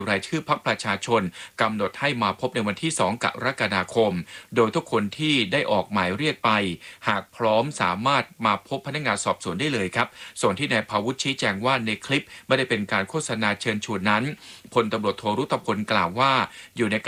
รายชื่อพรรคประชาชนกำหนดให้มาพบในวันที่2กรกฎาคมโดยทุกคนที่ได้ออกหมายเรียกไปหากพร้อมสามารถมาพบพนักงานสอบสวนได้เลยครับส่วนที่นายภาวุฒิชี้แจงว่าในคลิปไม่ได้เป็นการโฆษณาเชิญชวนนั้นพลตำรวจโทรุตพลกล่าวว่าอยู่ใน